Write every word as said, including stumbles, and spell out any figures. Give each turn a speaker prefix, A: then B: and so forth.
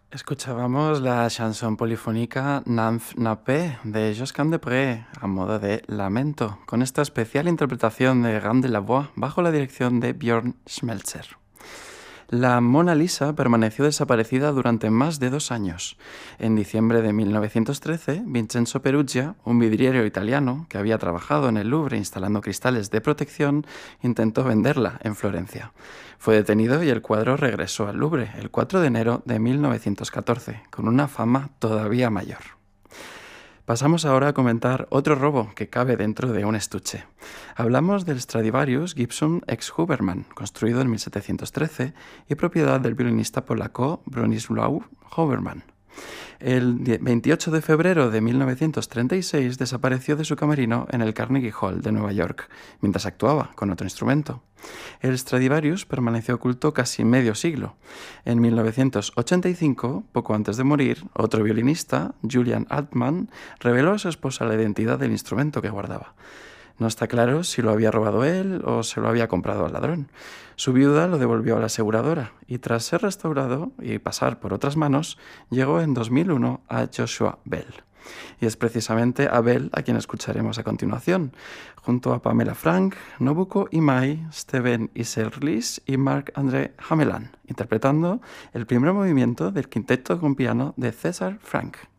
A: Escuchábamos la chanson polifónica Nymphe Nappée de Josquin des Prez a modo de lamento, con esta especial interpretación de Jean de la Voix bajo la dirección de Björn Schmelzer. La Mona Lisa permaneció desaparecida durante más de dos años. En diciembre de mil novecientos trece, Vincenzo Peruggia, un vidriero italiano que había trabajado en el Louvre instalando cristales de protección, intentó venderla en Florencia. Fue detenido y el cuadro regresó al Louvre el cuatro de enero de mil novecientos catorce, con una fama todavía mayor. Pasamos ahora a comentar otro robo que cabe dentro de un estuche. Hablamos del Stradivarius Gibson ex Huberman, construido en mil setecientos trece y propiedad del violinista polaco Bronisław Huberman. El veintiocho de febrero de mil novecientos treinta y seis desapareció de su camerino en el Carnegie Hall de Nueva York, mientras actuaba con otro instrumento. El Stradivarius permaneció oculto casi medio siglo. En mil novecientos ochenta y cinco, poco antes de morir, otro violinista, Julian Altman, reveló a su esposa la identidad del instrumento que guardaba. No está claro si lo había robado él o se lo había comprado al ladrón. Su viuda lo devolvió a la aseguradora y tras ser restaurado y pasar por otras manos, llegó en dos mil uno a Joshua Bell. Y es precisamente a Bell a quien escucharemos a continuación, junto a Pamela Frank, Nobuko Imai, Steven Isserlis y Marc-André Hamelin, interpretando el primer movimiento del quinteto con piano de César Franck.